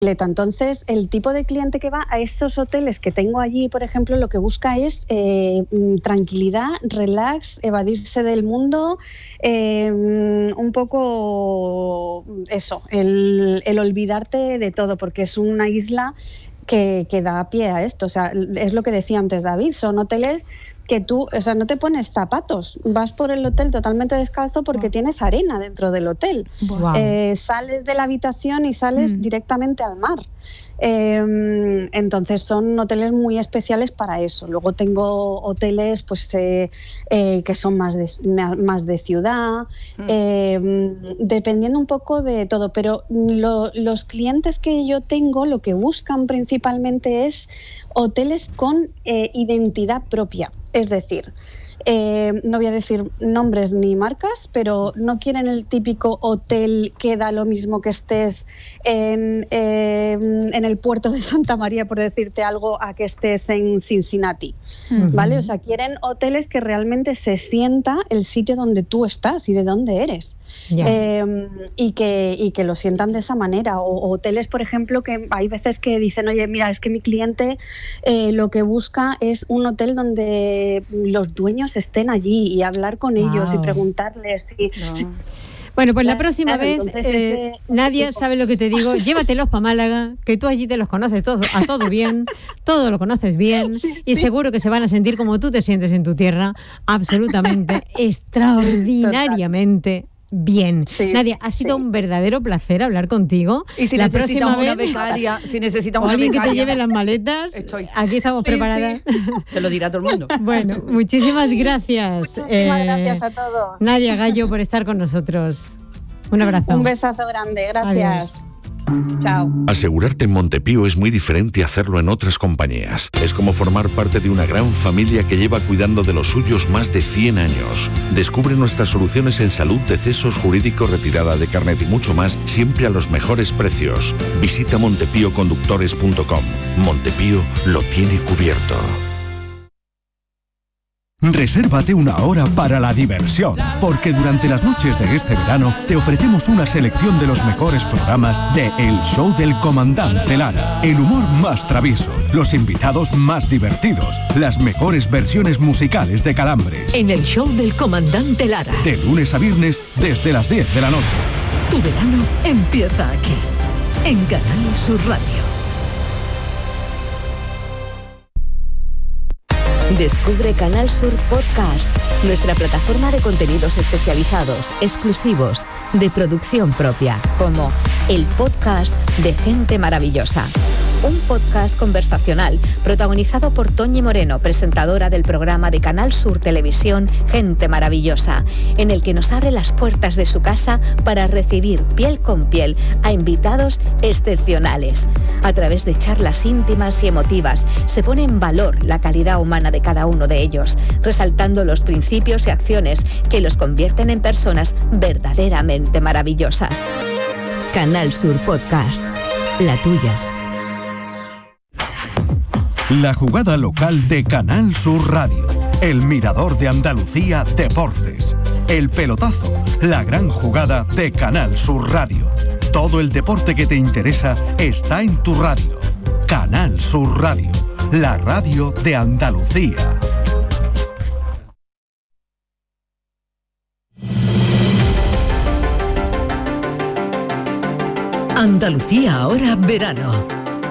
Entonces, el tipo de cliente que va a estos hoteles que tengo allí, por ejemplo, lo que busca es tranquilidad, relax, evadirse del mundo, un poco eso, el olvidarte de todo, porque es una isla que da pie a esto. O sea, es lo que decía antes David, son hoteles que tú, o sea, no te pones zapatos, vas por el hotel totalmente descalzo porque tienes arena dentro del hotel. Wow. Sales de la habitación y sales directamente al mar. Entonces son hoteles muy especiales para eso. Luego tengo hoteles pues que son más de ciudad, dependiendo un poco de todo, pero los clientes que yo tengo lo que buscan principalmente es hoteles con identidad propia. Es decir, no voy a decir nombres ni marcas, pero no quieren el típico hotel que da lo mismo que estés en el puerto de Santa María, por decirte algo, a que estés en Cincinnati, ¿vale? O sea, quieren hoteles que realmente se sienta el sitio donde tú estás y de dónde eres. Y que lo sientan de esa manera. O hoteles, por ejemplo, que hay veces que dicen, oye, mira, es que mi cliente lo que busca es un hotel donde los dueños estén allí y hablar con ellos y preguntarles. Bueno, pues la próxima vez, Nadia, ¿sabes lo que te digo? Llévatelos para Málaga, que tú allí te los conoces a todo bien, todo lo conoces bien, y seguro que se van a sentir como tú te sientes en tu tierra, absolutamente, extraordinariamente bien. Nadia, ha sido un verdadero placer hablar contigo. Y si necesitamos una becaria, o alguien que te lleve las maletas, aquí estamos preparadas. Te lo dirá todo el mundo. Bueno, muchísimas gracias. Muchísimas gracias a todos. Nadia Gallo, por estar con nosotros. Un abrazo. Un besazo grande, gracias. Adiós. Chao. Asegurarte en Montepío es muy diferente a hacerlo en otras compañías. Es como formar parte de una gran familia que lleva cuidando de los suyos más de 100 años. Descubre nuestras soluciones en salud, decesos, jurídico, retirada de carnet y mucho más, siempre a los mejores precios. Visita montepíoconductores.com. Montepío lo tiene cubierto. Resérvate una hora para la diversión, porque durante las noches de este verano te ofrecemos una selección de los mejores programas de El Show del Comandante Lara. El humor más travieso, los invitados más divertidos, las mejores versiones musicales de Calambres. En El Show del Comandante Lara. De lunes a viernes desde las 10 de la noche. Tu verano empieza aquí, en Canal Sur Radio. Descubre Canal Sur Podcast, nuestra plataforma de contenidos especializados, exclusivos, de producción propia, como el podcast de Gente Maravillosa. Un podcast conversacional protagonizado por Toñi Moreno, presentadora del programa de Canal Sur Televisión Gente Maravillosa, en el que nos abre las puertas de su casa para recibir piel con piel a invitados excepcionales. A través de charlas íntimas y emotivas se pone en valor la calidad humana de cada uno de ellos, resaltando los principios y acciones que los convierten en personas verdaderamente maravillosas. Canal Sur Podcast, la tuya. La jugada local de Canal Sur Radio. El Mirador de Andalucía Deportes. El pelotazo. La gran jugada de Canal Sur Radio. Todo el deporte que te interesa está en tu radio. Canal Sur Radio. La radio de Andalucía. Andalucía ahora verano.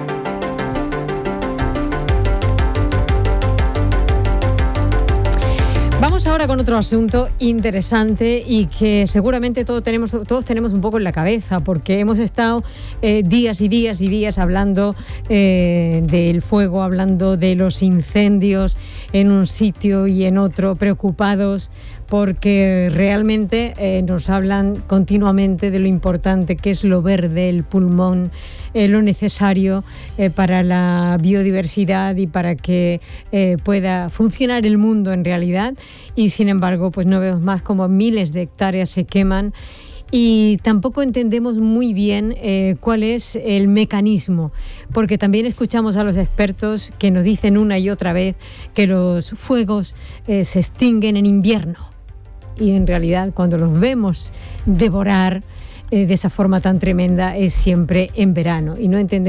Vamos ahora con otro asunto interesante y que seguramente todos tenemos un poco en la cabeza, porque hemos estado días y días y días hablando del fuego, hablando de los incendios en un sitio y en otro, preocupados porque realmente nos hablan continuamente de lo importante que es lo verde, el pulmón, lo necesario para la biodiversidad y para que pueda funcionar el mundo en realidad. Y sin embargo, pues no vemos más como miles de hectáreas se queman y tampoco entendemos muy bien cuál es el mecanismo, porque también escuchamos a los expertos que nos dicen una y otra vez que los fuegos se extinguen en invierno. Y en realidad cuando los vemos devorar de esa forma tan tremenda es siempre en verano, y no entendemos